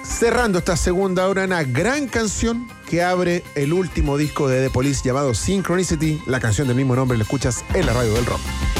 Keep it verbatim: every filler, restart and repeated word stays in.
Cerrando esta segunda hora, una gran canción que abre el último disco de The Police llamado Synchronicity. La canción del mismo nombre la escuchas en la radio del rock.